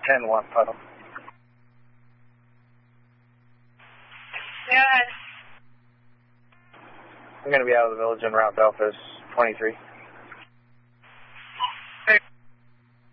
10-1, puddle. Go ahead. I'm going to be out of the village en route to Alphas 23.